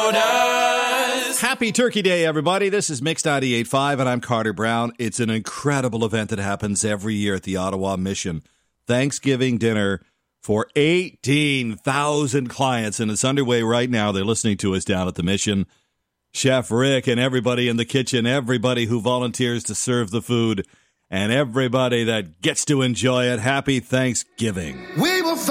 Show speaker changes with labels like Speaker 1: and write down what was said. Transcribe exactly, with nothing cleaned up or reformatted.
Speaker 1: Happy Turkey Day, everybody. This is Mix ninety-eight point five, and I'm Carter Brown. It's an incredible event that happens every year at the Ottawa Mission. Thanksgiving dinner for eighteen thousand clients, and it's underway right now. They're listening to us down at the Mission. Chef Rick and everybody in the kitchen, everybody who volunteers to serve the food, and everybody that gets to enjoy it. Happy Thanksgiving.
Speaker 2: We will